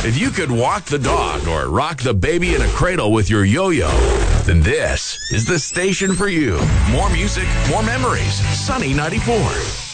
If you could walk the dog or rock the baby in a cradle with your yo-yo, then this is the station for you. More music, more memories. Sunny 94.